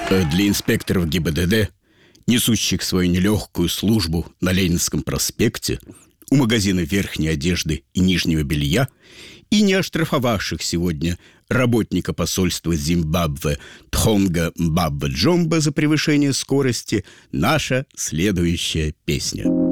Для инспекторов ГИБДД, несущих свою нелегкую службу на Ленинском проспекте, у магазина верхней одежды и нижнего белья, и не оштрафовавших сегодня работника посольства Зимбабве Тхонга Мбабва Джомба за превышение скорости, наша следующая песня.